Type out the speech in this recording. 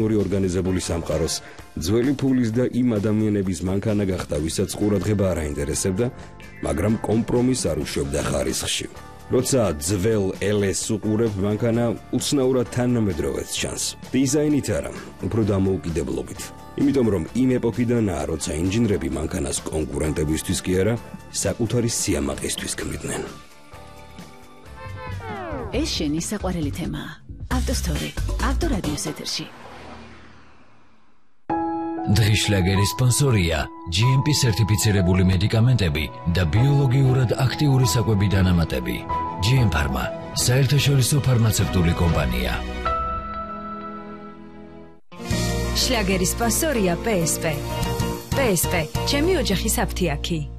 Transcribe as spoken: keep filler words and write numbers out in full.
პარტიზანული ორგანიზებული სამყაროს ძველი ფულის და იმ ადამიანების მანქანა გახდა, ვისაც ყურადღება არ აინტერესებდა, მაგრამ კომპრომისს არ უშვებდა ხარისხში. როცა ძველ ელეს უყურებ, მანქანა უცნაურად თანამედროვეც ჩანს. დიზაინით არა, უფრო დამოუკიდებლობით. იმიტომ რომ იმ ეპოქიდანაა, როცა ინჟინრები მანქანას კონკურენტებისთვის კი არა, საკუთარი სიამაყისთვის ქმნიდნენ. ეს შენი საყვარელი თემაა. ავტოსტორი, ავტორადიოს ეთერში. დღის შლაგერის სპონსორია ჯი ემ პი სერტიფიცირებული მედიკამენტები და ბიოლოგიურად აქტიური საკვები დანამატები. ჯი ემ ფარმა, საერთაშორისო ფარმაცევტული კომპანია. შლაგერის სპონსორია პე ეს პე. პე ეს პე, ჩემი ოჯახის აფთიაქი.